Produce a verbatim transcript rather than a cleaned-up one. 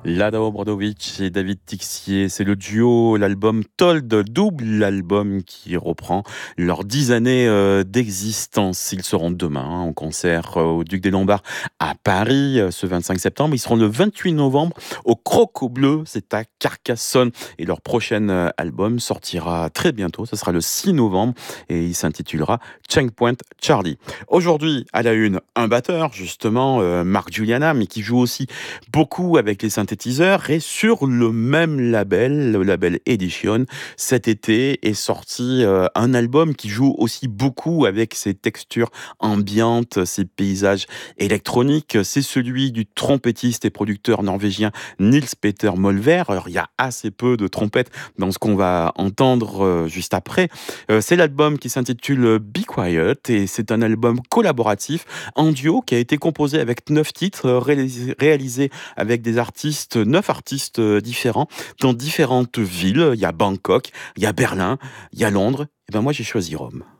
Lada Obradovic et David Tixier, c'est le duo, l'album Told, double album qui reprend leurs dix années euh, d'existence. Ils seront demain hein, en concert euh, au Duc des Lombards à Paris euh, ce vingt-cinq septembre. Ils seront le vingt-huit novembre au Croco Bleu, c'est à Carcassonne. Et leur prochain euh, album sortira très bientôt, ce sera le six novembre et il s'intitulera Checkpoint Charlie. Aujourd'hui, à la une, un batteur justement, euh, Mark Juliana, mais qui joue aussi beaucoup avec les synthétiseurs et sur le même label, le label Edition, cet été est sorti euh, un album qui joue aussi beaucoup avec ses textures ambiantes, ses paysages électroniques. C'est celui du trompettiste et producteur norvégien Nils Peter Molvær. Alors il y a assez peu de trompettes dans ce qu'on va entendre euh, juste après. Euh, c'est l'album qui s'intitule Be Quiet et c'est un album collaboratif en duo qui a été composé avec neuf titres euh, réalisés réalisés avec des artistes, neuf artistes euh, différents dans différentes villes. Il y a Bangkok, il y a Berlin, il y a Londres. Et ben moi j'ai choisi Rome.